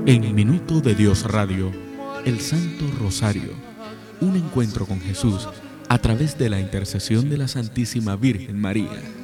En Minuto de Dios Radio, el Santo Rosario, un encuentro con Jesús a través de la intercesión de la Santísima Virgen María.